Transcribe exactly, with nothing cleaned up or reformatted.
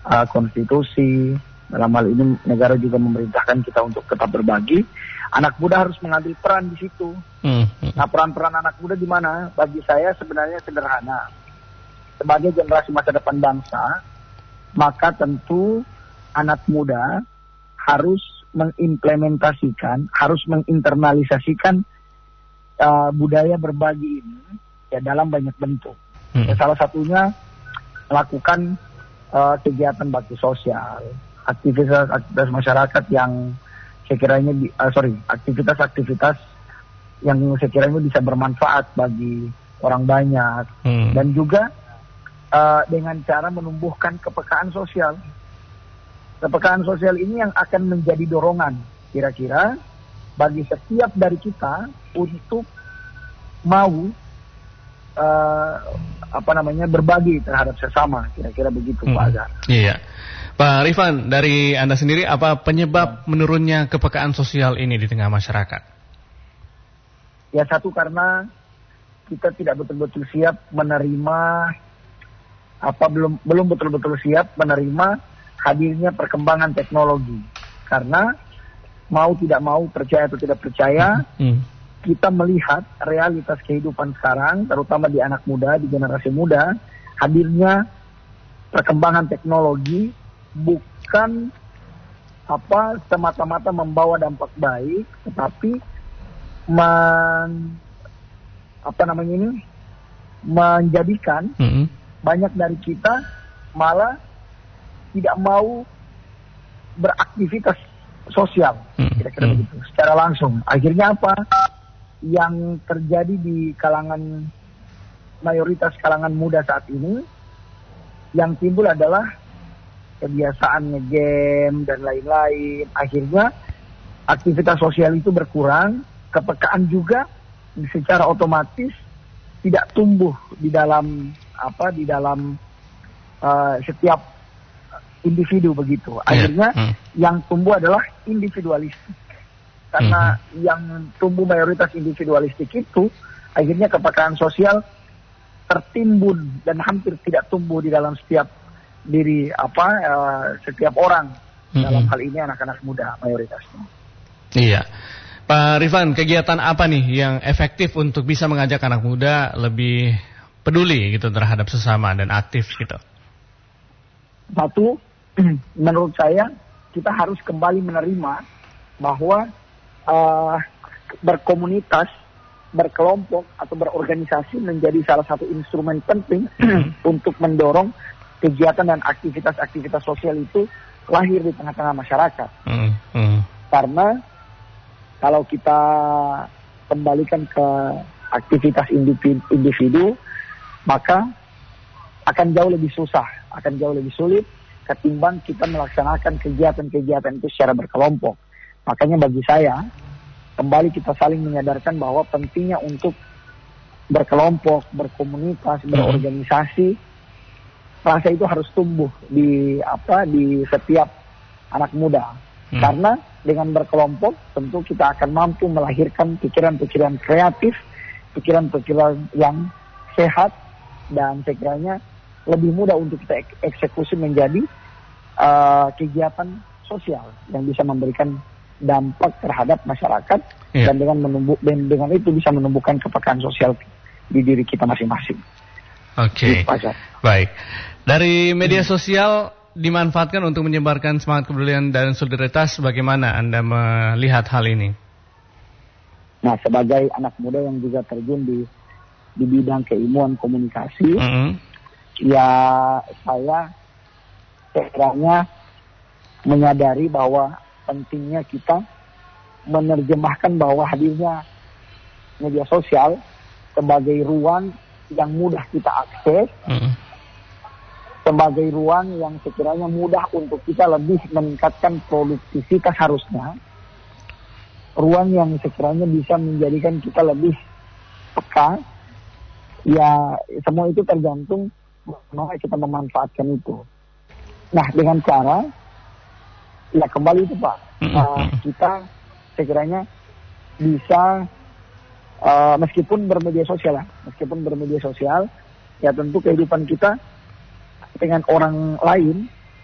uh, konstitusi. Dalam hal ini negara juga memerintahkan kita untuk tetap berbagi. Anak muda harus mengambil peran di situ. Hmm. Nah, peran-peran anak muda di mana? Bagi saya sebenarnya sederhana. Sebagai generasi masa depan bangsa, maka tentu anak muda harus mengimplementasikan, harus menginternalisasikan uh, budaya berbagi ini ya dalam banyak bentuk. Hmm. Ya, salah satunya melakukan uh, kegiatan bakti sosial, aktivitas-aktivitas masyarakat yang sekiranya uh, sorry aktivitas-aktivitas yang sekiranya bisa bermanfaat bagi orang banyak. Hmm. Dan juga uh, dengan cara menumbuhkan kepekaan sosial. Kepekaan sosial ini yang akan menjadi dorongan kira-kira bagi setiap dari kita untuk mau uh, apa namanya berbagi terhadap sesama, kira-kira begitu. Hmm. Pak Azhar. Iya. Pak Rifan, dari Anda sendiri apa penyebab menurunnya kepekaan sosial ini di tengah masyarakat? Ya, satu karena kita tidak betul-betul siap menerima apa belum belum betul-betul siap menerima hadirnya perkembangan teknologi. Karena mau tidak mau, percaya atau tidak percaya, hmm. kita melihat realitas kehidupan sekarang, terutama di anak muda, di generasi muda, hadirnya perkembangan teknologi bukan apa semata-mata membawa dampak baik, tetapi men, apa namanya ini menjadikan mm-hmm. banyak dari kita malah tidak mau beraktivitas sosial, mm-hmm. kira-kira begitu secara langsung. Akhirnya apa yang terjadi di kalangan mayoritas kalangan muda saat ini, yang timbul adalah kebiasaan nge-game dan lain-lain. Akhirnya aktivitas sosial itu berkurang, kepekaan juga secara otomatis tidak tumbuh di dalam apa di dalam uh, setiap individu begitu. Akhirnya yeah. hmm. yang tumbuh adalah individualistik. Karena hmm. yang tumbuh mayoritas individualistik itu, akhirnya kepekaan sosial tertimbun dan hampir tidak tumbuh di dalam setiap diri apa uh, setiap orang, mm-hmm. dalam hal ini anak-anak muda mayoritasnya. Iya, Pak Rifan, kegiatan apa nih yang efektif untuk bisa mengajak anak muda lebih peduli gitu terhadap sesama dan aktif gitu? Satu, menurut saya kita harus kembali menerima bahwa uh, berkomunitas, berkelompok atau berorganisasi menjadi salah satu instrumen penting mm-hmm. untuk mendorong kegiatan dan aktivitas-aktivitas sosial itu lahir di tengah-tengah masyarakat. Mm, mm. Karena kalau kita kembalikan ke aktivitas individu, individu, maka akan jauh lebih susah, akan jauh lebih sulit ketimbang kita melaksanakan kegiatan-kegiatan itu secara berkelompok. Makanya bagi saya, kembali kita saling menyadarkan bahwa pentingnya untuk berkelompok, berkomunitas, berorganisasi. Rasa itu harus tumbuh di apa di setiap anak muda. Hmm. Karena dengan berkelompok tentu kita akan mampu melahirkan pikiran-pikiran kreatif, pikiran-pikiran yang sehat, dan sekiranya lebih mudah untuk kita ek- eksekusi menjadi uh, kegiatan sosial yang bisa memberikan dampak terhadap masyarakat, yeah. dan dengan menumbuh dan dengan itu bisa menumbuhkan kepekaan sosial di diri kita masing-masing. Oke, okay. Baik. Dari media sosial dimanfaatkan untuk menyebarkan semangat kepedulian dan solidaritas. Bagaimana Anda melihat hal ini? Nah, sebagai anak muda yang juga terjun di di bidang keilmuan komunikasi, mm-hmm. ya saya sekiranya menyadari bahwa pentingnya kita menerjemahkan bahwa hadirnya media sosial sebagai ruang yang mudah kita akses, mm-hmm. sebagai ruang yang sekiranya mudah untuk kita lebih meningkatkan produktivitas harusnya, ruang yang sekiranya bisa menjadikan kita lebih peka, ya semua itu tergantung bagaimana kita memanfaatkan itu. Nah, dengan cara, ya kembali itu Pak, uh, kita sekiranya bisa, uh, meskipun bermedia sosial, meskipun bermedia sosial, ya tentu kehidupan kita dengan orang lain